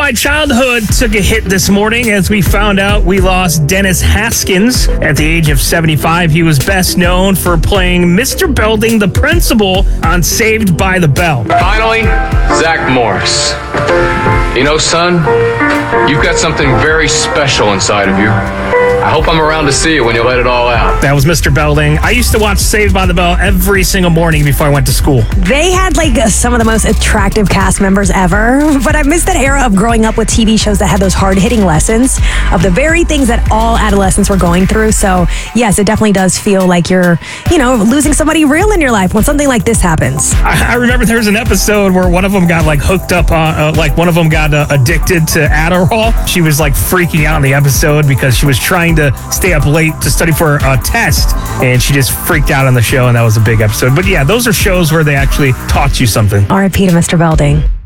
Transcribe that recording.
my childhood took a hit this morning as we found out we lost Dennis Haskins at the age of 75. He was best known for playing Mr. Belding, the principal, on Saved by the Bell. Finally, Zach Morris. You know, son, you've got something very special inside of you. I hope I'm around to see you when you let it all out. That was Mr. Belding. I used to watch Saved by the Bell every single morning before I went to school. They had some of the most attractive cast members ever, but I missed that era of growing up with TV shows that had those hard-hitting lessons of the very things that all adolescents were going through. So yes, it definitely does feel like you're, losing somebody real in your life when something like this happens. I remember there was an episode where one of them got hooked up on, one of them got addicted to Adderall. She was freaking out in the episode because she was trying to stay up late to study for a test, and she just freaked out on the show, and that was a big episode. But yeah, those are shows where they actually taught you something. R.I.P. to Mr. Belding.